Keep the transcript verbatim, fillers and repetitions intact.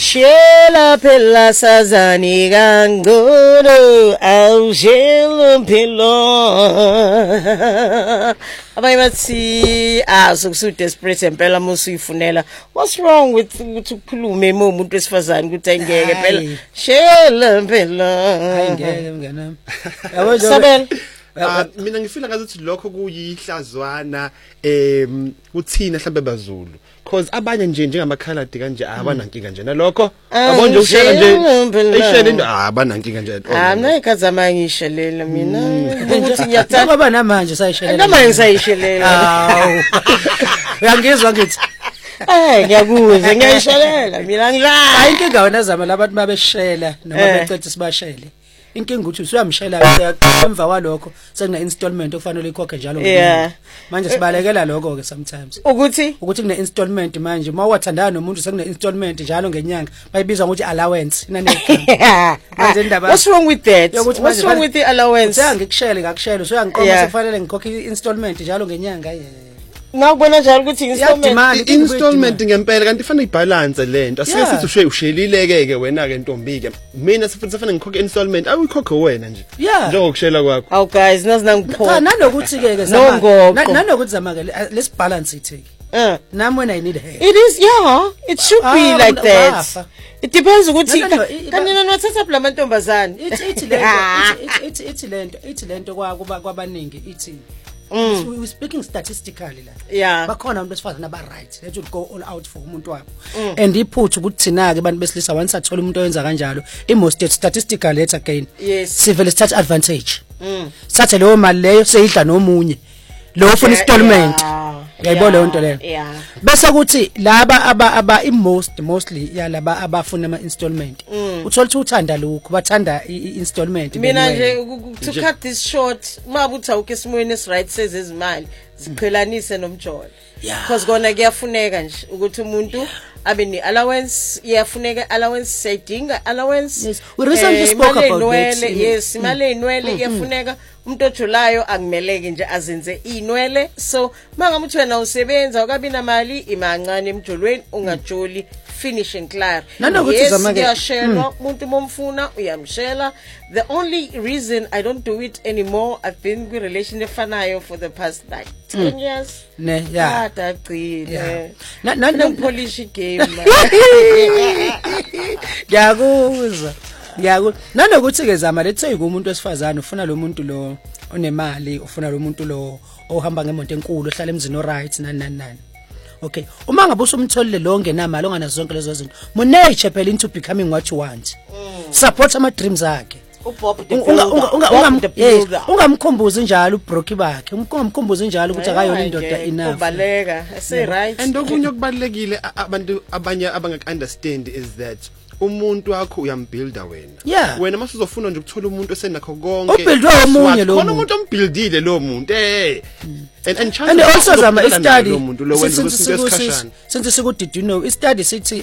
Shela phela sazani kangcono awushela phela abanye bathi ah sokusu desperate impela musuyifunela. What's wrong with ukuthi ukhulume uma umuntu wesifazane ukuthi ayingeke phela shela phela ayingeke mnganami yabo Sabela. Ah mina ngifila ngathi lokho kuyihlazwana em uthina mhlambe bazulu cause abanye nje njengamakhaladi kanje abanankinga nje nalokho yabo nje ushela nje ishela into abanankinga nje ah mina ikhazama ngishelela mina ukuthi ngiyathanda baba namanje sayishelela namanje sayishelela hawu uyangizwa ngithi eh ngiyakuzwa ngiyayishelela mina ngidla ayinkinga wena zama labantu mabeshela noma becethe sibashele inkinga uthi usuyamshela emva kwalokho sekune installment okufanele ikhokhe njalo manje sibalekela lokho ke sometimes ukuthi ukuthi kune installment manje uma wathandana nomuntu sekune installment njalo ngenyanga bayibiza ukuthi allowance inani manje indaba what's wrong with that what's wrong with the allowance uyangikushele ngakushela usuyangiqoma sekufanele ngikhokhe installment njalo ngenyanga ngakubona njalo ukuthi installment installment ngempela kanti ifanele ibalance lento asike sithi ushe ushelileke ke wena ke ntombi ke mina sifuthi sifanele ngikhokhe installment awuyikhokhe wena nje njengokushela kwakho aw guys nazi nangiphoqa nanokuthi ke ke zama nanokuthi zama ke let's balance it eh nami when I need help it is yeah it should be like that it depends ukuthi kanina nothatha phela amantombazane ithi lento ithi ithi lento ithi lento kwakuba kwabaningi ithi Mm. We speaking statistically la. Yeah. Bakhona abantu besifazana aba right. Let you go all out for umuntu wabo. Mm. And iphuthu ukuthi thina ke abantu besilisa once athola umuntu oyenza kanjalo, i-most statistically yet again. Yes. Sivele sithatha advantage. Mm. Sathe leyo mali leyo seyidla nomunye. Lo ufuna installment. Uyayibona leyo nto leyo. Yeah. Bese kuthi laba aba aba i-most mostly yalaba abafuna ama installment. Uthola ukuthi uthanda lokho, bathanda i-installment. Mina nje to cut this short, mabuthi awukho esimweni esiright sezezimali, ziqhelanise nomjolo. Because kona kuyafuneka nje ukuthi umuntu abe ni allowance, iyafuneka allowance sayidinga allowance. Yes. We recently spoke about that. Yes, imali enwele iyafuneka. Umuntu ojulayo akumeleke nje azenze inwele so mangamuthi wena usebenza ukabi namali imancane emjolweni ungajoli finish and clear nanokuthi zama ke uyashela umuntu momfuna uyamshela. The only reason I don't do it anymore, I've been in a relation efanayo for the past like ten years ne yeah adaqile na na polish game ngiyakuzwa ngiyakho nanokuthi ke zama lethe umuntu wesifazane ufuna lo muntu lo onemali ufuna lo muntu lo ohamba ngemonto enkulu ohlala emzini oright nani nani nani okay uma ngabe usumtholile lo ngenamali ongana zonke lezo zinto munature phela into becoming what you want support ama dreams akhe ungamkhumbuzi njalo ubroki bakhe ungamkhumbuzi njalo ukuthi akayona indoda enough ubaleka say right and okunye okubalekile abantu abanye abangaka understand is that umuntu wakho uyambuilda wena wena mase uzofuna nje ukuthola umuntu osenakho konke ubuildwe omunye lo khona umuntu ombuildile lo muntu eh and and and also zama study since siku did you know study sithi